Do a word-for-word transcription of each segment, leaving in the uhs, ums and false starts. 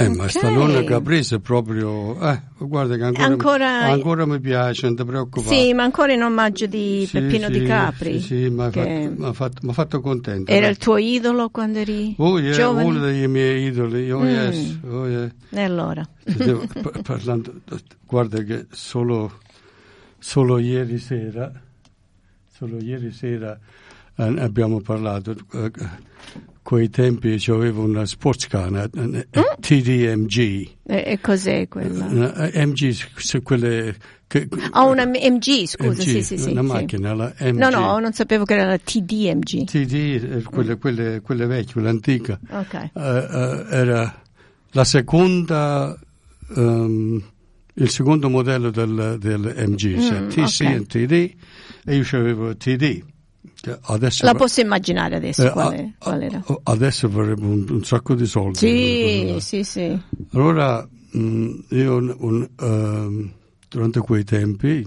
Eh, ma Stallone Caprese è proprio, eh, guarda che ancora, ancora... ancora mi piace, non ti preoccupare. Sì, ma ancora in omaggio di sì, Peppino sì, Di Capri. Sì, sì, mi ha che... fatto, fatto, fatto contento. Era no? il tuo idolo quando eri oh, yeah, giovane? Uno dei miei idoli, oh, mm. yes, oh, yeah. E allora? Parlando, guarda che solo, solo ieri sera, solo ieri sera eh, abbiamo parlato... Eh, quei tempi c'avevo una sports car, una, una mm? T D M G. E, e cos'è quella? Una M G, su quelle... Che, oh, una M G, scusa, M G, sì, sì, sì. Una sì. macchina, la M G. No, no, non sapevo che era la T D M G. T D, quelle, quelle, quelle vecchie, quella antica. Ok. Uh, uh, era la seconda... Um, il secondo modello del, del M G, mm, cioè T C okay. E T D, e io avevo T D. Adesso, la posso immaginare adesso eh, quale, a, qual era. Adesso vorrebbe un, un sacco di soldi. Sì, sì, sì. Allora mh, io un, un, uh, durante quei tempi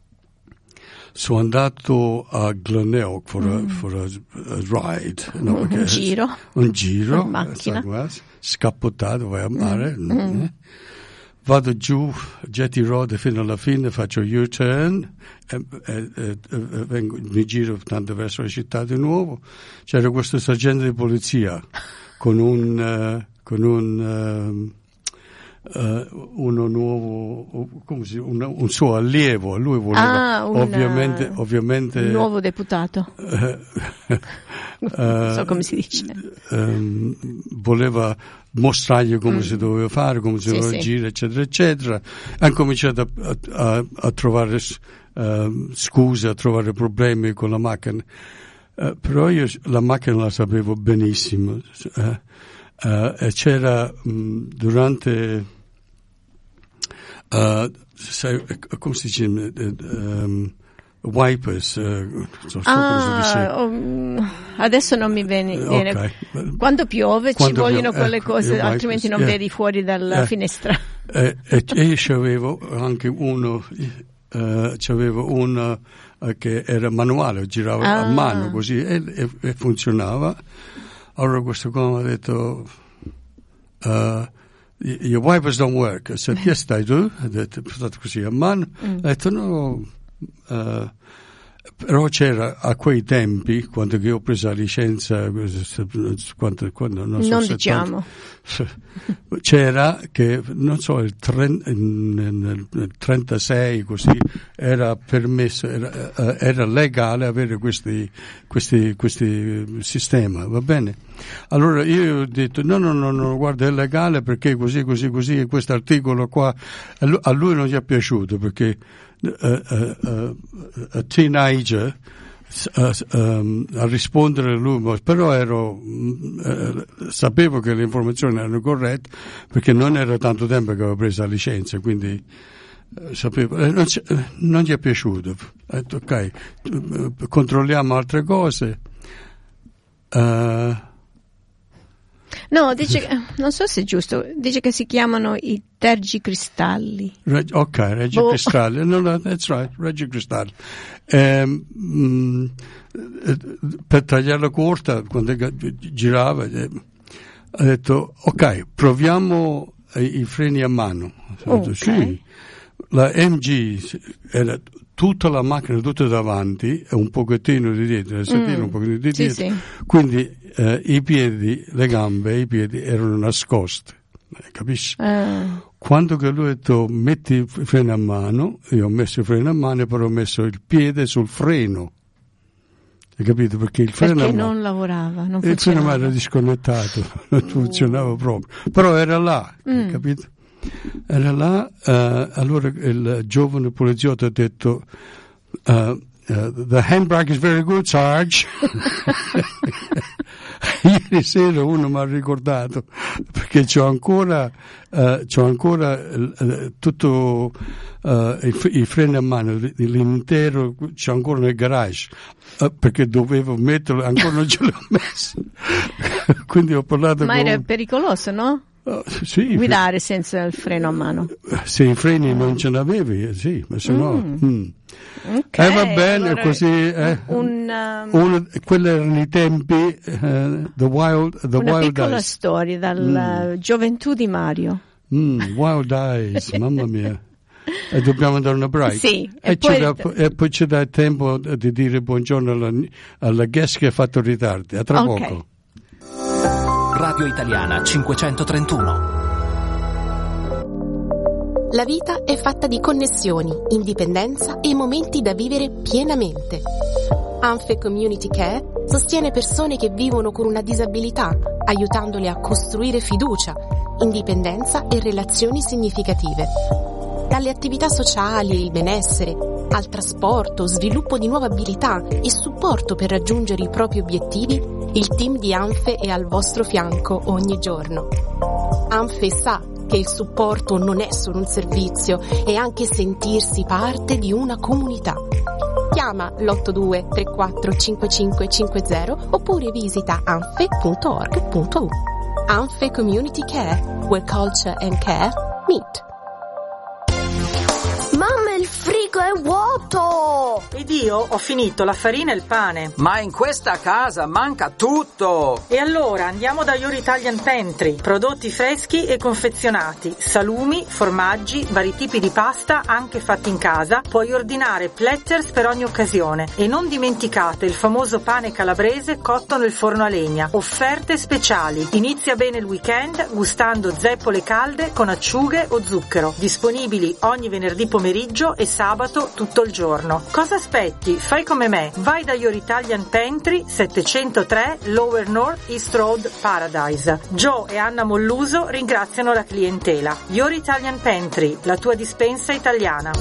sono andato a Glenelg for, mm. a, for a, a ride. No, un giro. Un giro. Con macchina. Scappottato, vai a mare. Mm. Mm. Eh. Vado giù Jetty Road fino alla fine, faccio U-turn e, e, e, e vengo, mi giro tanto verso la città di nuovo. C'era questo sergente di polizia con un uh, con un uh, uh, uno nuovo, come si, un, un suo allievo. Lui voleva ah, un, ovviamente, ovviamente un nuovo deputato. Uh, non so come si dice. Um, voleva mostrargli come mm. si doveva fare, come si sì, doveva sì. agire, eccetera, eccetera. Ha cominciato a, a, a trovare uh, scuse, a trovare problemi con la macchina. Uh, però io la macchina la sapevo benissimo. Uh, uh, e c'era um, durante, uh, sai, come si dice, um, wipers, uh, so, ah, um, adesso non mi viene, viene. Okay. Quando piove Quando ci vogliono piove, quelle ecco, cose, wipers, altrimenti non yeah. vedi fuori dalla eh, finestra. Eh, e, e io avevo anche uno, uh, c'avevo uno uh, che era manuale, girava ah. a mano così e, e, e funzionava. Allora questo qua mi ha detto uh, your wipers don't work. I said yes they do. Ha detto così a mano. Mm. Ha detto no. Uh, però c'era a quei tempi, quando io ho preso la licenza, quando, quando, non, so non settanta, diciamo, c'era che, non so, il trenta, nel trentasei così, era permesso, era, era legale avere questi, questi, questi sistema, va bene? Allora io ho detto no, no, no, no, guarda, è legale perché così, così, così, e questo articolo qua, a lui non gli è piaciuto perché Uh, uh, uh, a teenager uh, um, a rispondere a lui, però ero uh, sapevo che le informazioni erano corrette perché non era tanto tempo che avevo preso la licenza, quindi uh, sapevo, eh, non, non gli è piaciuto. Ho detto ok, uh, controlliamo altre cose. Uh, No, dice, non so se è giusto, dice che si chiamano i tergicristalli. Reg, ok, regicristalli, no, no, that's right, regicristalli. Um, mh, per tagliarla corta, quando girava, eh, ha detto, ok, proviamo i, i freni a mano. Ho detto, okay. Sì, la M G era tutta la macchina, tutta davanti e un pochettino di dietro, le sedile mm. un pochettino di dietro, sì, sì. Quindi eh, i piedi, le gambe e i piedi erano nascosti, eh, capisci? Uh. Quando che lui ha detto metti il freno a mano, io ho messo il freno a mano, però ho messo il piede sul freno, hai capito? Perché il freno Perché a mano, non lavorava, non il freno a mano funzionava. era disconnettato, non funzionava proprio, però era là, mm. hai capito? Era là, uh, allora il giovane poliziotto ha detto uh, uh, the handbrake is very good, Sarge. Ieri sera uno mi ha ricordato perché c'ho ancora uh, c'ho ancora uh, tutto uh, i, i freni a mano, l'intero c'ho ancora nel garage uh, perché dovevo metterlo, ancora non ce l'ho messo. Quindi ho parlato ma con... era pericoloso, no? Uh, sì, guidare senza il freno a mano. Se i freni non ce n'avevi, sì, ma se no... Mm. Mm. Okay, eh, va bene, allora, così... Eh, un, um, uno, quelli erano i tempi, uh, the wild, the una wild piccola days. storia dalla Mm. gioventù di Mario. Mm, wild eyes, mamma mia. E dobbiamo andare una break? Sì. E, E poi, ci dà, e poi ci dà tempo di dire buongiorno alla, alla guest che ha fatto ritardi. A tra okay. poco. Radio Italiana cinquecentotrentuno. La vita è fatta di connessioni, indipendenza e momenti da vivere pienamente. Anfe Community Care sostiene persone che vivono con una disabilità, aiutandole a costruire fiducia, indipendenza e relazioni significative. Dalle attività sociali e il benessere, al trasporto, sviluppo di nuove abilità e supporto per raggiungere i propri obiettivi, il team di Anfe è al vostro fianco ogni giorno. Anfe sa che il supporto non è solo un servizio, è anche sentirsi parte di una comunità. Chiama l'otto due tre quattro cinque cinque cinque zero oppure visita anfe punto org punto u. Anfe Community Care, where culture and care meet. Mamma, il frigo è vuoto! Ed io ho finito la farina e il pane. Ma in questa casa manca tutto! E allora andiamo da Your Italian Pantry. Prodotti freschi e confezionati, salumi, formaggi, vari tipi di pasta anche fatti in casa. Puoi ordinare platters per ogni occasione. E non dimenticate il famoso pane calabrese cotto nel forno a legna. Offerte speciali. Inizia bene il weekend gustando zeppole calde con acciughe o zucchero. Disponibili ogni venerdì pomeriggio e sabato tutto il giorno. Cosa aspetti? Fai come me. Vai da Your Italian Pantry, settecentotre Lower North East Road, Paradise. Joe e Anna Molluso ringraziano la clientela. Your Italian Pantry, la tua dispensa italiana.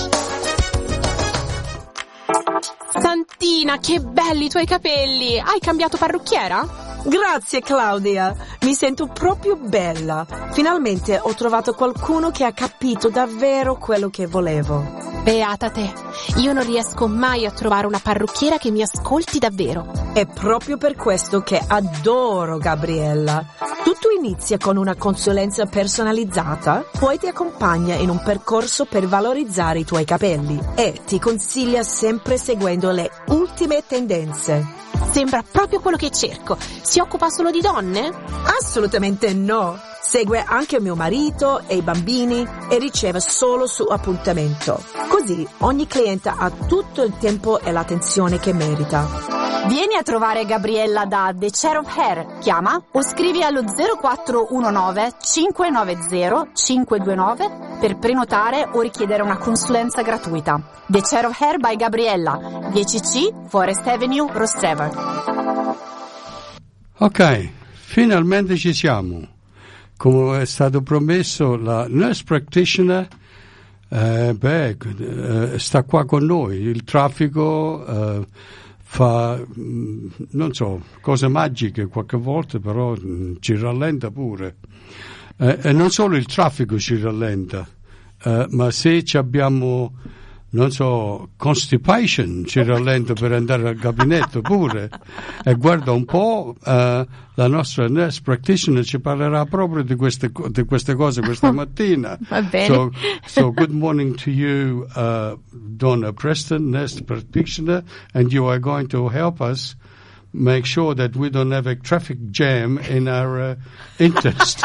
Santina, che belli i tuoi capelli! Hai cambiato parrucchiera? Grazie Claudia, mi sento proprio bella. Finalmente ho trovato qualcuno che ha capito davvero quello che volevo. Beata te, io non riesco mai a trovare una parrucchiera che mi ascolti davvero. È proprio per questo che adoro Gabriella. Tutto inizia con una consulenza personalizzata, poi ti accompagna in un percorso per valorizzare i tuoi capelli e ti consiglia sempre seguendo le ultime tendenze. Sembra proprio quello che cerco. Si occupa solo di donne? Assolutamente no. Segue anche mio marito e i bambini e riceve solo su appuntamento. Così ogni cliente ha tutto il tempo e l'attenzione che merita. Vieni a trovare Gabriella da The Chair of Hair. Chiama o scrivi allo zero quattro uno nove cinque nove zero cinque due nove per prenotare o richiedere una consulenza gratuita. The Chair of Hair by Gabriella, dieci C Forest Avenue, Rostrevor. Ok, finalmente ci siamo. Come è stato promesso, la nurse practitioner eh, beh, eh, sta qua con noi. Il traffico eh, fa, mh, non so, cose magiche qualche volta, però mh, ci rallenta pure. Eh, e non solo il traffico ci rallenta, eh, ma se ci abbiamo, non so, constipation ci rallenta per andare al gabinetto pure. E guarda un po', uh, la nostra nurse practitioner ci parlerà proprio di queste, di queste cose questa mattina. Va bene. So, so good morning to you, uh, Donna Preston, nurse practitioner, and you are going to help us make sure that we don't have a traffic jam in our uh, interest.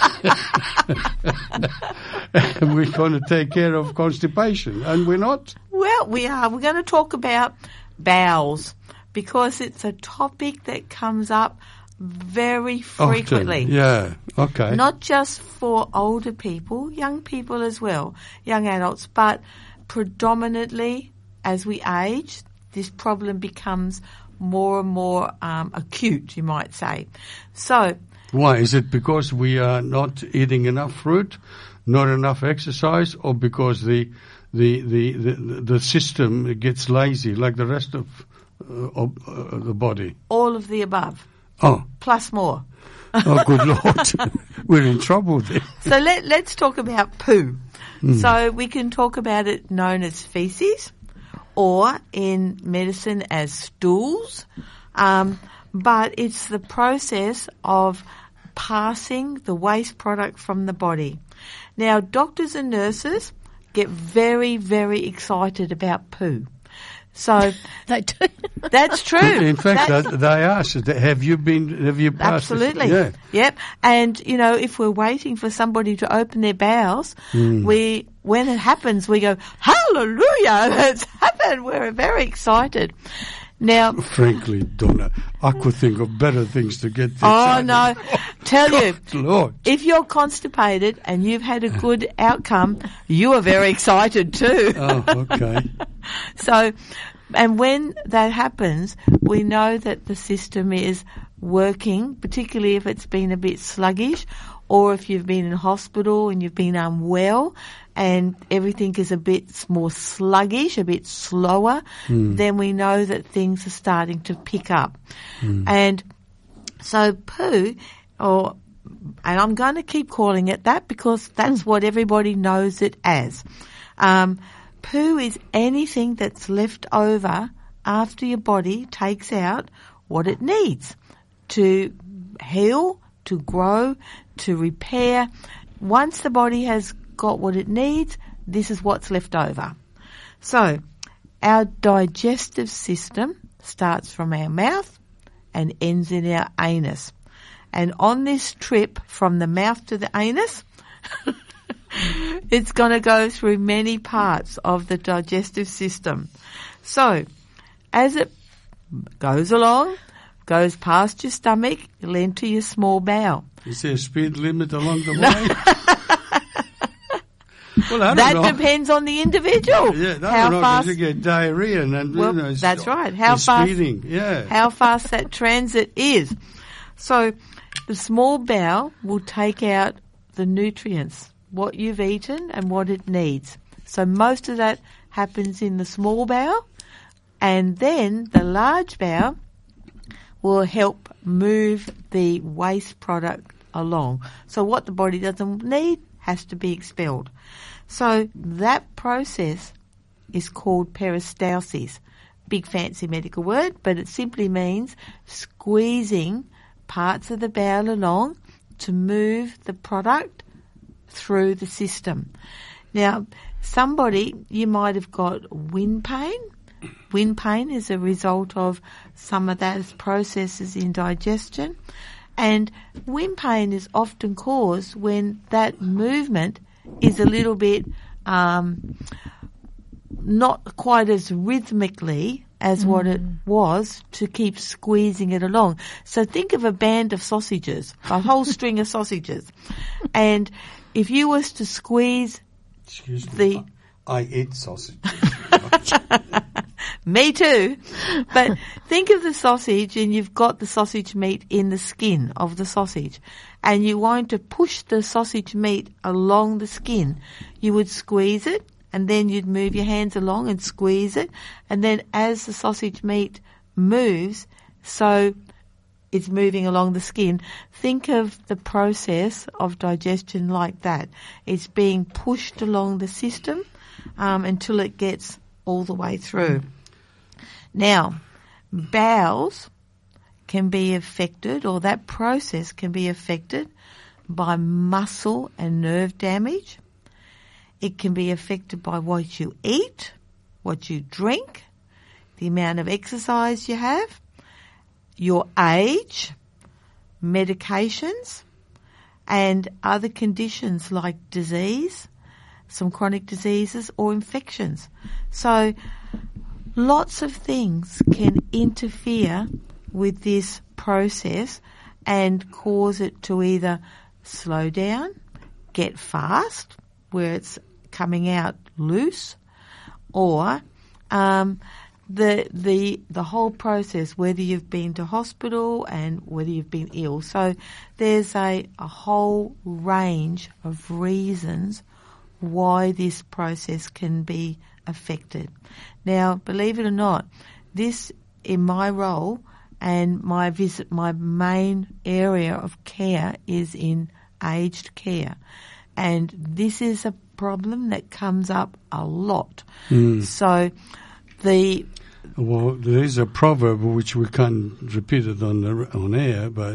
And we're going to take care of constipation, and we're not? Well, we are. We're going to talk about bowels because it's a topic that comes up very frequently. Often. Yeah, okay. Not just for older people, young people as well, young adults, but predominantly as we age, this problem becomes more and more um, acute, you might say. So, why? Is it because we are not eating enough fruit, not enough exercise, or because the the the the, the system gets lazy like the rest of, uh, of uh, the body? All of the above. Oh. Plus more. Oh, good Lord. We're in trouble there. So let, let's talk about poo. Mm. So we can talk about it known as feces or in medicine as stools. Um, but it's the process of passing the waste product from the body. Now, doctors and nurses get very, very excited about poo. So they do. That's true. In fact, that's, they, they ask, have you been, have you passed absolutely. This? Yeah. Yep. And, you know, if we're waiting for somebody to open their bowels, mm. we, when it happens, we go, hallelujah, that's happened. We're very excited. Now, frankly, Donna, I could think of better things to get this. Oh, no. Tell God, you, Lord. If you're constipated and you've had a good outcome, you are very excited too. Oh, okay. So, and when that happens, we know that the system is working, particularly if it's been a bit sluggish, or if you've been in hospital and you've been unwell and everything is a bit more sluggish, a bit slower, mm. then we know that things are starting to pick up. Mm. And so poo, or, and I'm going to keep calling it that because that's what everybody knows it as. Um, poo is anything that's left over after your body takes out what it needs to heal, to grow, to repair. Once the body has got what it needs, this is what's left over. So, our digestive system starts from our mouth and ends in our anus. And on this trip from the mouth to the anus, it's going to go through many parts of the digestive system. So, as it goes along, goes past your stomach, it'll enter your small bowel. Is there a speed limit along the way? Well, I don't that know. depends on the individual. Yeah, I how don't know, fast you get diarrhea and then, well, you know, that's right. How fast? Speeding. Yeah. How fast that transit is. So, the small bowel will take out the nutrients, what you've eaten and what it needs. So most of that happens in the small bowel, and then the large bowel will help move the waste product along. So what the body doesn't need has to be expelled. So that process is called peristalsis. Big fancy medical word, but it simply means squeezing parts of the bowel along to move the product through the system. Now, somebody, you might have got wind pain. Wind pain is a result of some of those processes in digestion. And wind pain is often caused when that movement is a little bit um, not quite as rhythmically as mm. what it was to keep squeezing it along. So think of a band of sausages, a whole string of sausages. And if you was to squeeze Excuse the... me, I, I eat sausages. Me too. But think of the sausage and you've got the sausage meat in the skin of the sausage and you want to push the sausage meat along the skin. You would squeeze it and then you'd move your hands along and squeeze it, and then as the sausage meat moves, so it's moving along the skin, think of the process of digestion like that. It's being pushed along the system um, until it gets all the way through. Now, bowels can be affected, or that process can be affected by muscle and nerve damage. It can be affected by what you eat, what you drink, the amount of exercise you have, your age, medications, and other conditions like disease, some chronic diseases or infections. So lots of things can interfere with this process and cause it to either slow down, get fast, where it's coming out loose, or um, the the the whole process, whether you've been to hospital and whether you've been ill. So there's a, a whole range of reasons why this process can be affected. Now, believe it or not, this in my role and my visit, my main area of care is in aged care. And this is a problem that comes up a lot. Mm. So the... Well, there is a proverb which we can't repeat it on the, on air, but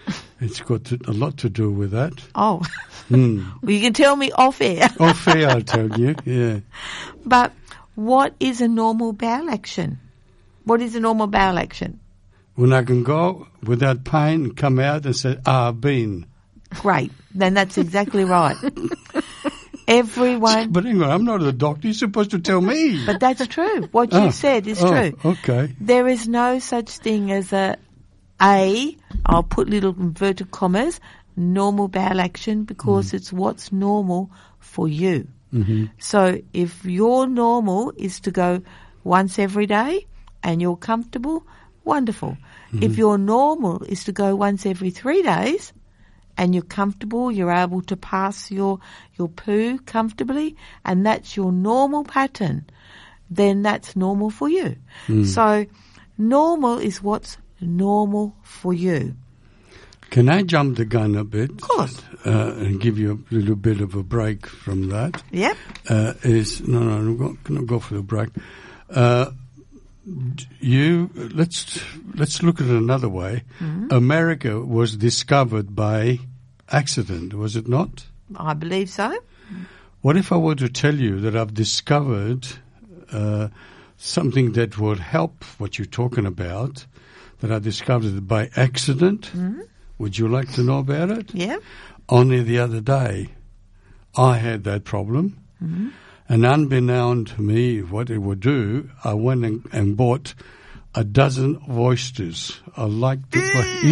It's got to, a lot to do with that. Oh, Mm. well, you can tell me off air. Off air, I'll tell you, yeah. But what is a normal bowel action? What is a normal bowel action? When I can go without pain and come out and say, ah, I've been. Great. Then that's exactly right. Everyone. But hang on, I'm not a doctor. You're supposed to tell me. But that's true. What you oh, said is oh, true. Okay. There is no such thing as a A, I'll put little inverted commas, normal bowel action, because mm. it's what's normal for you. Mm-hmm. So if your normal is to go once every day and you're comfortable, wonderful. Mm-hmm. If your normal is to go once every three days and you're comfortable, you're able to pass your, your poo comfortably, and that's your normal pattern, then that's normal for you. Mm. So normal is what's normal for you. Can I jump the gun a bit? Of course. Uh, and give you a little bit of a break from that. Yep. Uh, is, no, no, I'm going to go for the break. Uh, you, let's, let's look at it another way. Mm-hmm. America was discovered by accident, was it not? I believe so. What if I were to tell you that I've discovered uh, something that would help what you're talking about, that I discovered it by accident? Mm-hmm. Would you like to know about it? Yeah. Only the other day, I had that problem. Mm-hmm. And unbeknown to me what it would do, I went and, and bought a dozen oysters. I like to buy.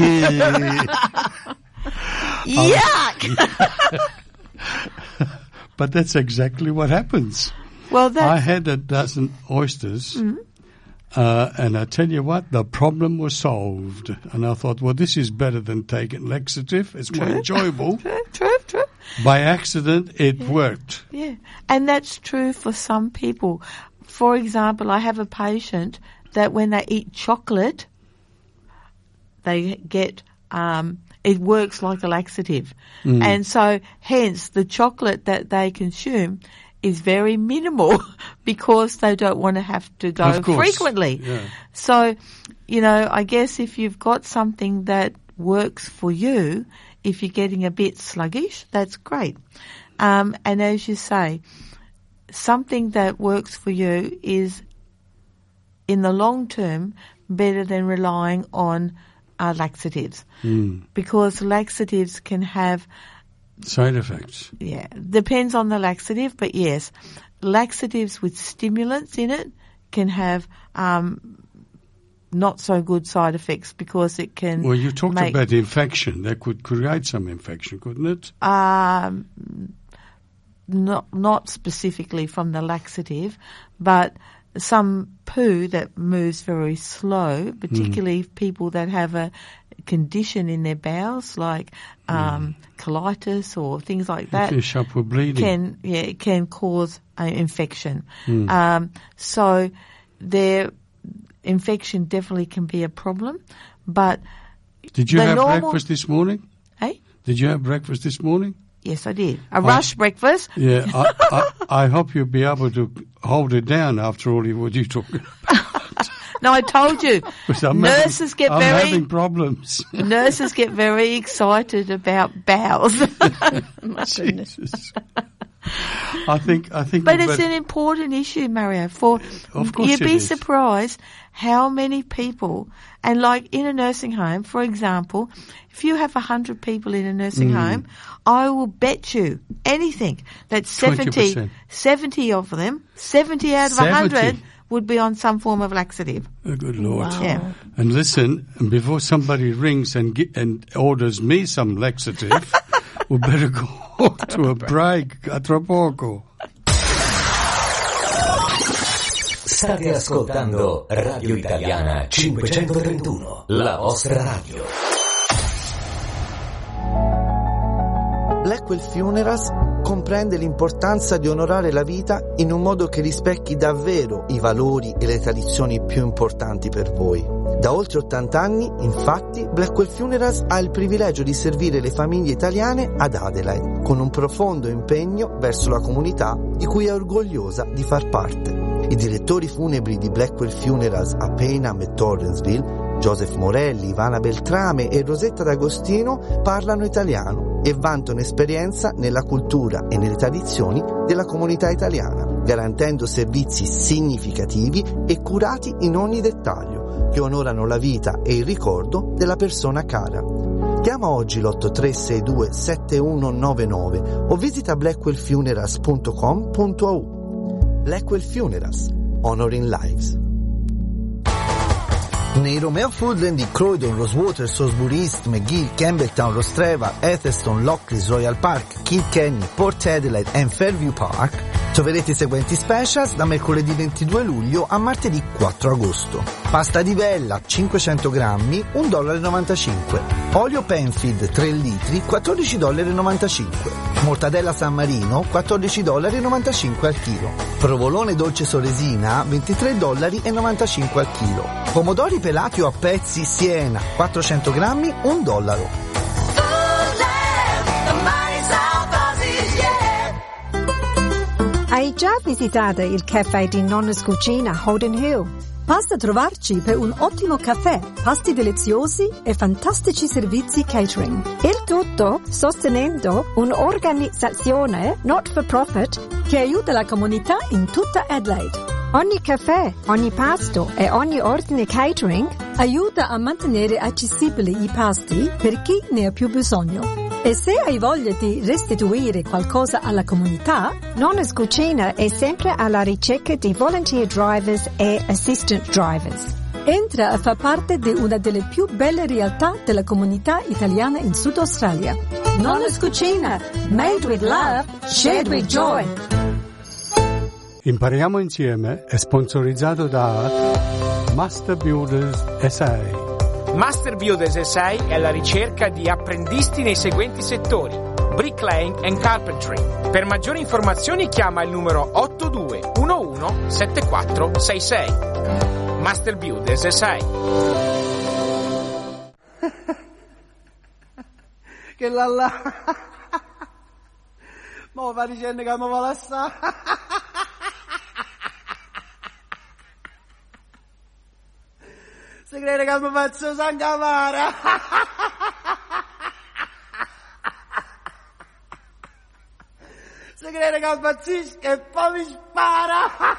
Yeah. Yuck! But that's exactly what happens. Well, that's... I had a dozen oysters, mm-hmm. uh, and I tell you what, the problem was solved. And I thought, well, this is better than taking laxative. It's more True. enjoyable. True, true, true. By accident, it yeah. worked. Yeah, and that's true for some people. For example, I have a patient that when they eat chocolate, they get, um, it works like a laxative. Mm. And so hence the chocolate that they consume is very minimal because they don't want to have to go frequently. Yeah. So, you know, I guess if you've got something that works for you, if you're getting a bit sluggish, that's great. Um, and as you say, something that works for you is, in the long term, better than relying on uh, laxatives. Mm. Because laxatives can have... Side effects. Yeah, depends on the laxative, but yes, laxatives with stimulants in it can have... Um, not so good side effects because it can. Well, you talked make, about infection. That could create some infection, couldn't it? Um, not not specifically from the laxative, but some poo that moves very slow, particularly mm. people that have a condition in their bowels like um, mm. colitis or things like that. Finish up with bleeding. Can yeah, it can cause uh, infection. Mm. Um, so there. Infection definitely can be a problem, but did you have normal... breakfast this morning? Hey, did you have breakfast this morning? Yes, I did. A rush I, breakfast. Yeah, I, I, I hope you'll be able to hold it down after all what you talking about. No, I told you. nurses having, get I'm very having problems. Nurses get very excited about bowels. My goodness. I think, I think, but it's an important issue, Mario. For of course you'd be is. surprised how many people, and like in a nursing home, for example, if you have a hundred people in a nursing mm. home, I will bet you anything that seventy, seventy of them, seventy out of a hundred, would be on some form of laxative. Oh, good Lord! Wow. Yeah. And listen, before somebody rings and get, and orders me some laxative, we better go to a break. A tra poco. State ascoltando Radio Italiana cinquecentotrentuno, la vostra radio. Blackwell Funerals comprende l'importanza di onorare la vita in un modo che rispecchi davvero i valori e le tradizioni più importanti per voi. Da oltre ottanta anni, infatti, Blackwell Funerals ha il privilegio di servire le famiglie italiane ad Adelaide, con un profondo impegno verso la comunità di cui è orgogliosa di far parte. I direttori funebri di Blackwell Funerals a Payneham e Torrensville Joseph Morelli, Ivana Beltrame e Rosetta D'Agostino parlano italiano e vantano esperienza nella cultura e nelle tradizioni della comunità italiana, garantendo servizi significativi e curati in ogni dettaglio, che onorano la vita e il ricordo della persona cara. Chiama oggi l'otto tre sei due sette uno nove nove o visita blackwell funerals punto com punto a u. Blackwell Funerals, Honoring Lives. Nei Romeo Foodland di Croydon, Rosewater, Salisbury East, McGill, Campbelltown, Rostreva, Etherston, Lockleys, Royal Park, Kilkenny, Port Adelaide e Fairview Park troverete i seguenti specials da mercoledì ventidue luglio a martedì quattro agosto. Pasta di vella cinquecento grammi, un dollaro e novantacinque. Olio Penfield tre litri, quattordici dollari e novantacinque. Mortadella San Marino, quattordici dollari e novantacinque al chilo. Provolone dolce Soresina, ventitré dollari e novantacinque al chilo. Pomodori pelati o a pezzi Siena, quattrocento grammi, un dollaro. Hai già visitato il caffè di Nonna's Cucina Holden Hill? Basta trovarci per un ottimo caffè, pasti deliziosi e fantastici servizi catering. Il tutto sostenendo un'organizzazione not for profit che aiuta la comunità in tutta Adelaide. Ogni caffè, ogni pasto e ogni ordine catering aiuta a mantenere accessibili i pasti per chi ne ha più bisogno. E se hai voglia di restituire qualcosa alla comunità, Nonna's Cucina è sempre alla ricerca di volunteer drivers e assistant drivers. Entra a far parte di una delle più belle realtà della comunità italiana in Sud Australia. Nonna's Cucina, made with love, shared with joy. Impariamo insieme è sponsorizzato da Master Builders S A. Master Builders S A è alla ricerca di apprendisti nei seguenti settori: bricklaying and carpentry. Per maggiori informazioni chiama il numero otto due uno uno sette quattro sei sei. Master Builders S A. Che la la. Mo va dicendo che mi vuole assare. Si crede che mi faccio sangamara. Si crede che impazzisco e poi mi spara.